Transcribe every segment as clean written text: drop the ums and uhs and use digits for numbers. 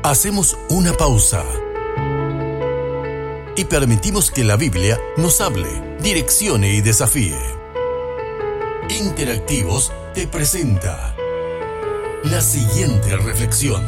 Hacemos una pausa y permitimos que la Biblia nos hable, direccione y desafíe. Interactivos te presenta la siguiente reflexión.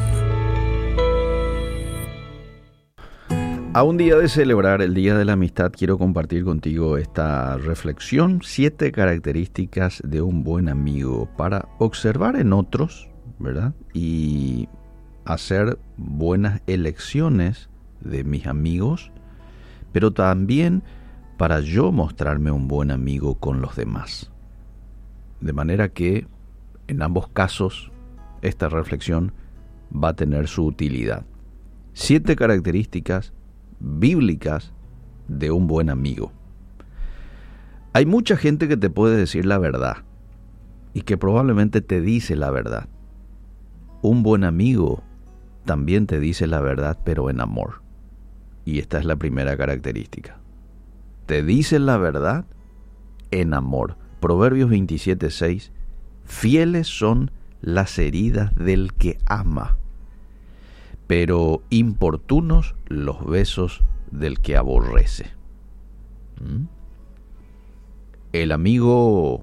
A un día de celebrar el Día de la Amistad, quiero compartir contigo esta reflexión: 7 características de un buen amigo para observar en otros, ¿verdad? Y hacer buenas elecciones de mis amigos, pero también para yo mostrarme un buen amigo con los demás. De manera que en ambos casos esta reflexión va a tener su utilidad. 7 características bíblicas de un buen amigo. Hay mucha gente que te puede decir la verdad y que probablemente te dice la verdad. Un buen amigo también te dice la verdad, pero en amor. Y esta es la primera característica. Te dice la verdad en amor. Proverbios 27:6: fieles son las heridas del que ama, pero importunos los besos del que aborrece. El amigo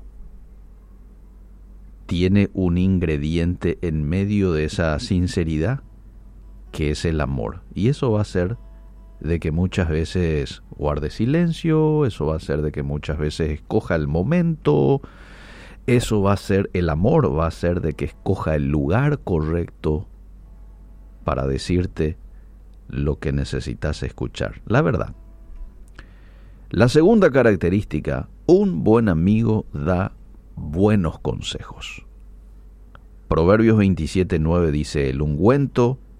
tiene un ingrediente en medio de esa sinceridad, que es el amor. Y eso va a hacer de que muchas veces guarde silencio, eso va a hacer de que muchas veces escoja el momento, eso va a ser, el amor va a hacer de que escoja el lugar correcto para decirte lo que necesitas escuchar, la verdad. La segunda característica: un buen amigo da buenos consejos. Proverbios 27:9 dice: el ungüento